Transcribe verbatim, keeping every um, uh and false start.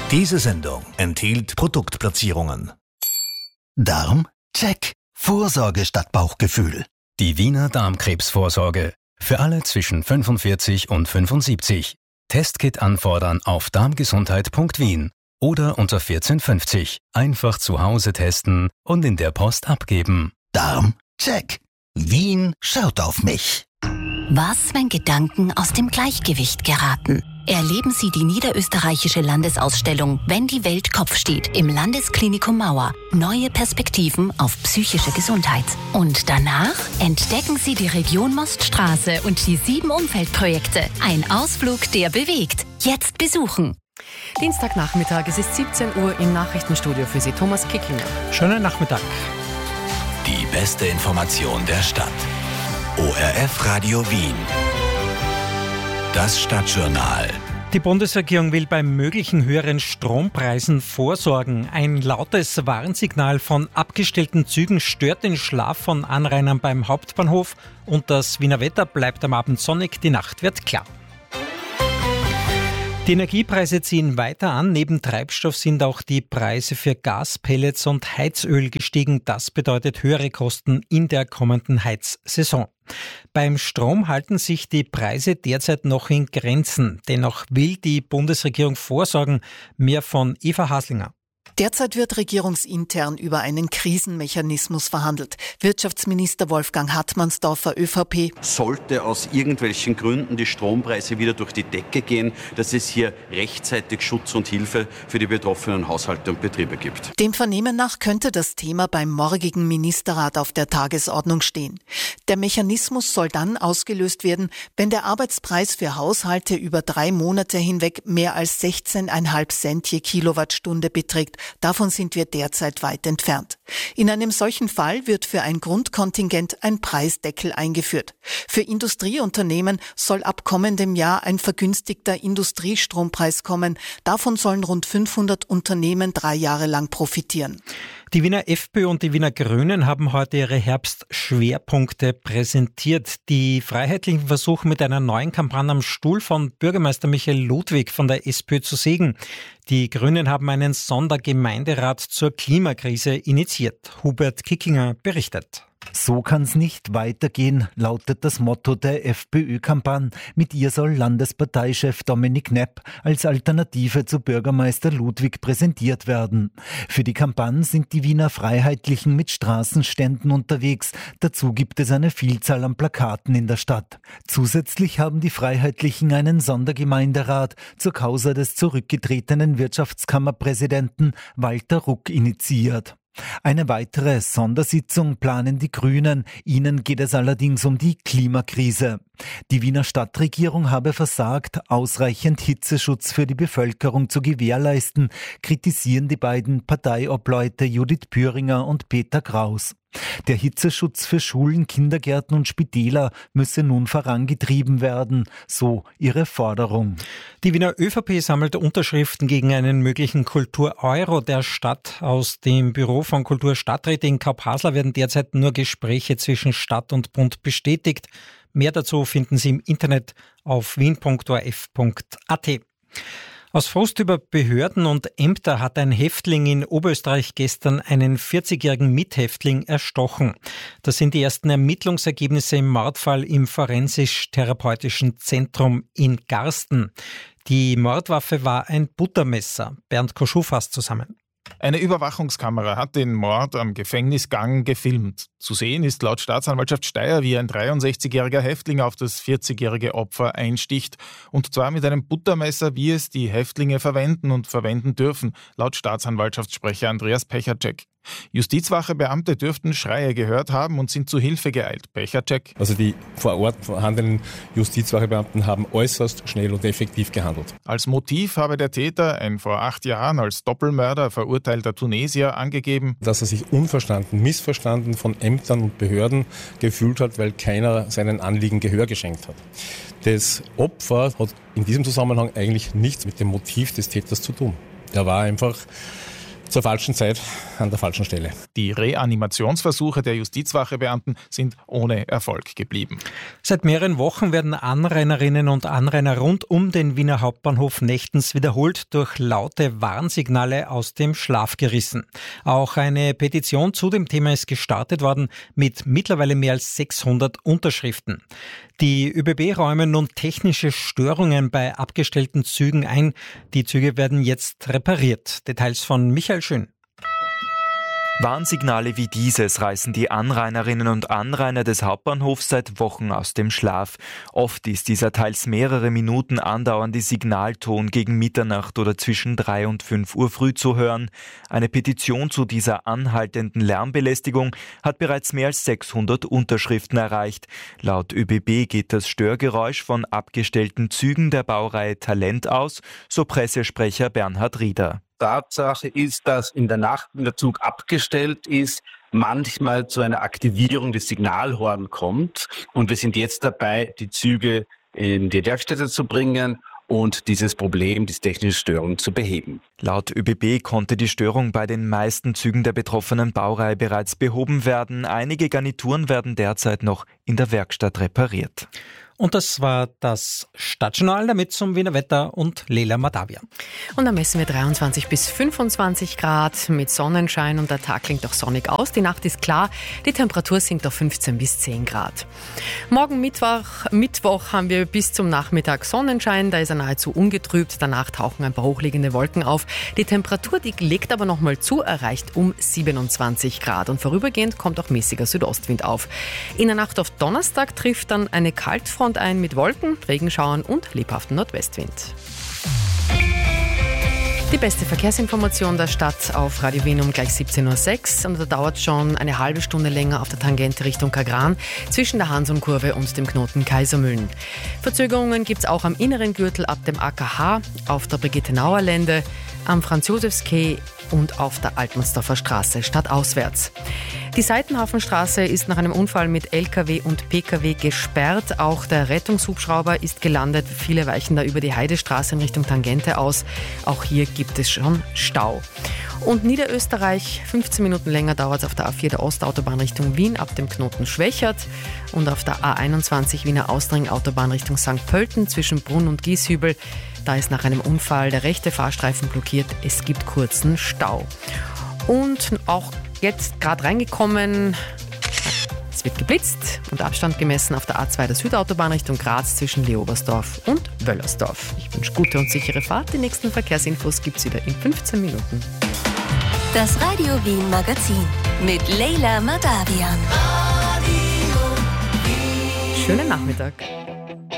Diese Sendung enthielt Produktplatzierungen. Darm? Check. Vorsorge statt Bauchgefühl. Die Wiener Darmkrebsvorsorge. Für alle zwischen fünfundvierzig und fünfundsiebzig. Testkit anfordern auf darmgesundheit punkt wien oder unter vierzehn fünfzig. Einfach zu Hause testen und in der Post abgeben. Darm? Check. Wien schaut auf mich. Was, wenn Gedanken aus dem Gleichgewicht geraten? Erleben Sie die niederösterreichische Landesausstellung Wenn die Welt Kopf steht im Landesklinikum Mauer. Neue Perspektiven auf psychische Gesundheit. Und danach entdecken Sie die Region Moststraße und die sieben Umfeldprojekte. Ein Ausflug, der bewegt. Jetzt besuchen. Dienstagnachmittag, es ist siebzehn Uhr im Nachrichtenstudio für Sie, Thomas Kickinger. Schönen Nachmittag. Die beste Information der Stadt. O R F Radio Wien. Das Stadtjournal. Die Bundesregierung will bei möglichen höheren Strompreisen vorsorgen. Ein lautes Warnsignal von abgestellten Zügen stört den Schlaf von Anrainern beim Hauptbahnhof und das Wiener Wetter bleibt am Abend sonnig, die Nacht wird klar. Die Energiepreise ziehen weiter an. Neben Treibstoff sind auch die Preise für Gas, Pellets und Heizöl gestiegen. Das bedeutet höhere Kosten in der kommenden Heizsaison. Beim Strom halten sich die Preise derzeit noch in Grenzen. Dennoch will die Bundesregierung vorsorgen. Mehr von Eva Haslinger. Derzeit wird regierungsintern über einen Krisenmechanismus verhandelt. Wirtschaftsminister Wolfgang Hartmannsdorfer, ÖVP. Sollte aus irgendwelchen Gründen die Strompreise wieder durch die Decke gehen, dass es hier rechtzeitig Schutz und Hilfe für die betroffenen Haushalte und Betriebe gibt. Dem Vernehmen nach könnte das Thema beim morgigen Ministerrat auf der Tagesordnung stehen. Der Mechanismus soll dann ausgelöst werden, wenn der Arbeitspreis für Haushalte über drei Monate hinweg mehr als sechzehn Komma fünf Cent je Kilowattstunde beträgt. Davon sind wir derzeit weit entfernt. In einem solchen Fall wird für ein Grundkontingent ein Preisdeckel eingeführt. Für Industrieunternehmen soll ab kommendem Jahr ein vergünstigter Industriestrompreis kommen. Davon sollen rund fünfhundert Unternehmen drei Jahre lang profitieren. Die Wiener FPÖ und die Wiener Grünen haben heute ihre Herbstschwerpunkte präsentiert. Die Freiheitlichen versuchen mit einer neuen Kampagne am Stuhl von Bürgermeister Michael Ludwig von der SPÖ zu sägen. Die Grünen haben einen Sondergemeinderat zur Klimakrise initiiert. Hubert Kickinger berichtet. So kann's nicht weitergehen, lautet das Motto der FPÖ-Kampagne. Mit ihr soll Landesparteichef Dominik Nepp als Alternative zu Bürgermeister Ludwig präsentiert werden. Für die Kampagne sind die Wiener Freiheitlichen mit Straßenständen unterwegs. Dazu gibt es eine Vielzahl an Plakaten in der Stadt. Zusätzlich haben die Freiheitlichen einen Sondergemeinderat zur Causa des zurückgetretenen Wirtschaftskammerpräsidenten Walter Ruck initiiert. Eine weitere Sondersitzung planen die Grünen. Ihnen geht es allerdings um die Klimakrise. Die Wiener Stadtregierung habe versagt, ausreichend Hitzeschutz für die Bevölkerung zu gewährleisten, kritisieren die beiden Parteiobleute Judith Püringer und Peter Kraus. Der Hitzeschutz für Schulen, Kindergärten und Spitäler müsse nun vorangetrieben werden, so ihre Forderung. Die Wiener ÖVP sammelt Unterschriften gegen einen möglichen Kultur-Euro der Stadt. Aus dem Büro von Kulturstadträte in Kaupasler werden derzeit nur Gespräche zwischen Stadt und Bund bestätigt. Mehr dazu finden Sie im Internet auf wien punkt o r f punkt a t. Aus Frust über Behörden und Ämter hat ein Häftling in Oberösterreich gestern einen vierzigjährigen Mithäftling erstochen. Das sind die ersten Ermittlungsergebnisse im Mordfall im Forensisch-Therapeutischen Zentrum in Garsten. Die Mordwaffe war ein Buttermesser. Bernd Koschuh fasst zusammen. Eine Überwachungskamera hat den Mord am Gefängnisgang gefilmt. Zu sehen ist laut Staatsanwaltschaft Steyr, wie ein dreiundsechzigjähriger Häftling auf das vierzigjährige Opfer einsticht. Und zwar mit einem Buttermesser, wie es die Häftlinge verwenden und verwenden dürfen, laut Staatsanwaltschaftssprecher Andreas Pechacek. Justizwachebeamte dürften Schreie gehört haben und sind zu Hilfe geeilt. Pechacek. Also die vor Ort vorhandenen Justizwachebeamten haben äußerst schnell und effektiv gehandelt. Als Motiv habe der Täter, ein vor acht Jahren als Doppelmörder verurteilter Tunesier, angegeben, dass er sich unverstanden, missverstanden von Ämtern und Behörden gefühlt hat, weil keiner seinen Anliegen Gehör geschenkt hat. Das Opfer hat in diesem Zusammenhang eigentlich nichts mit dem Motiv des Täters zu tun. Er war einfach zur falschen Zeit an der falschen Stelle. Die Reanimationsversuche der Justizwachebeamten sind ohne Erfolg geblieben. Seit mehreren Wochen werden Anrainerinnen und Anrainer rund um den Wiener Hauptbahnhof nächtens wiederholt durch laute Warnsignale aus dem Schlaf gerissen. Auch eine Petition zu dem Thema ist gestartet worden mit mittlerweile mehr als sechshundert Unterschriften. Die ÖBB räumen nun technische Störungen bei abgestellten Zügen ein. Die Züge werden jetzt repariert. Details von Michael Schön. Warnsignale wie dieses reißen die Anrainerinnen und Anrainer des Hauptbahnhofs seit Wochen aus dem Schlaf. Oft ist dieser teils mehrere Minuten andauernde Signalton gegen Mitternacht oder zwischen drei und fünf Uhr früh zu hören. Eine Petition zu dieser anhaltenden Lärmbelästigung hat bereits mehr als sechshundert Unterschriften erreicht. Laut ÖBB geht das Störgeräusch von abgestellten Zügen der Baureihe Talent aus, so Pressesprecher Bernhard Rieder. Tatsache ist, dass in der Nacht, wenn der Zug abgestellt ist, manchmal zu einer Aktivierung des Signalhorns kommt. Und wir sind jetzt dabei, die Züge in die Werkstätte zu bringen und dieses Problem, diese technische Störung zu beheben. Laut ÖBB konnte die Störung bei den meisten Zügen der betroffenen Baureihe bereits behoben werden. Einige Garnituren werden derzeit noch in der Werkstatt repariert. Und das war das Stadtjournal, damit zum Wiener Wetter und Leila Madavia. Und dann messen wir dreiundzwanzig bis fünfundzwanzig Grad mit Sonnenschein und der Tag klingt auch sonnig aus. Die Nacht ist klar, die Temperatur sinkt auf fünfzehn bis zehn Grad. Morgen Mittwoch, Mittwoch haben wir bis zum Nachmittag Sonnenschein, da ist er nahezu ungetrübt. Danach tauchen ein paar hochliegende Wolken auf. Die Temperatur, die legt aber nochmal zu, erreicht um siebenundzwanzig Grad. Und vorübergehend kommt auch mäßiger Südostwind auf. In der Nacht auf Donnerstag trifft dann eine Kaltfront ein mit Wolken, Regenschauern und lebhaftem Nordwestwind. Die beste Verkehrsinformation der Stadt auf Radio Wien um gleich siebzehn Uhr sechs und da dauert schon eine halbe Stunde länger auf der Tangente Richtung Kagran zwischen der Hansonkurve und dem Knoten Kaisermühlen. Verzögerungen gibt es auch am inneren Gürtel ab dem A K H, auf der Brigitte-Nauer Lände, am Franz-Josefs-Quai und auf der Altmannsdorfer Straße stadtauswärts. Die Seitenhafenstraße ist nach einem Unfall mit L K W und P K W gesperrt. Auch der Rettungshubschrauber ist gelandet. Viele weichen da über die Heidestraße in Richtung Tangente aus. Auch hier gibt es schon Stau. Und Niederösterreich, fünfzehn Minuten länger dauert es auf der A vier der Ostautobahn Richtung Wien ab dem Knoten Schwächert und auf der A einundzwanzig Wiener Austring-Autobahn Richtung Sankt Pölten zwischen Brunn und Gieshübel. Da ist nach einem Unfall der rechte Fahrstreifen blockiert. Es gibt kurzen Stau. Und auch jetzt gerade reingekommen, es wird geblitzt und Abstand gemessen auf der A zwei der Südautobahn Richtung Graz zwischen Leobersdorf und Wöllersdorf. Ich wünsche gute und sichere Fahrt. Die nächsten Verkehrsinfos gibt es wieder in fünfzehn Minuten. Das Radio Wien Magazin mit Leila Madavian. Schönen Nachmittag.